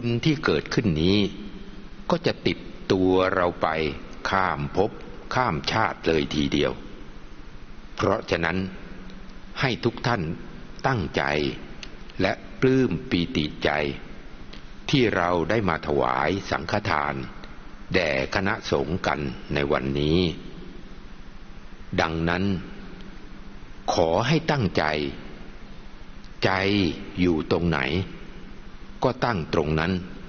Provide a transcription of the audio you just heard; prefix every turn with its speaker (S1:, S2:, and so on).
S1: ญที่เกิดขึ้นนี้ก็จะติดตัวเราไปข้ามภพข้ามชาติเลยทีเดียวเพราะฉะนั้นให้ทุกท่านตั้งใจและปลื้มปีติใจที่เราได้มาถวายสังฆทานแด่คณะสงฆ์กันในวันนี้ดังนั้นขอให้ตั้งใจใจอยู่ตรงไหนก็ตั้งตรงนั้น